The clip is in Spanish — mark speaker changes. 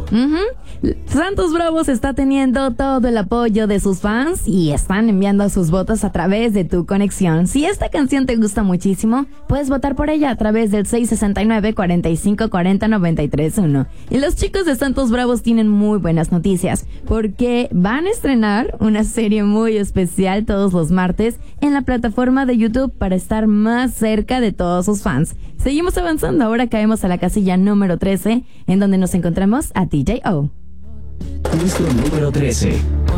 Speaker 1: Santos Bravos está teniendo todo el apoyo de sus fans y están enviando sus votos a través de Tu Conexión. Si esta canción te gusta muchísimo, puedes votar por ella a través del 669-4540-931. Y los chicos de Santos Bravos tienen muy buenas noticias porque van a estrenar una serie muy especial todos los martes en la plataforma de YouTube para estar más cerca de todos sus fans. Seguimos avanzando, ahora caemos a la casilla número 13, en donde nos encontramos a TJO.
Speaker 2: Puesto número 13.